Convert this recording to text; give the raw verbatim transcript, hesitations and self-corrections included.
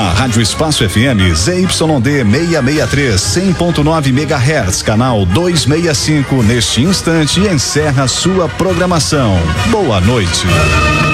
A Rádio Espaço F M Z Y D seiscentos e sessenta e três, cem ponto nove megahertz, canal duzentos e sessenta e cinco, neste instante encerra sua programação. Boa noite.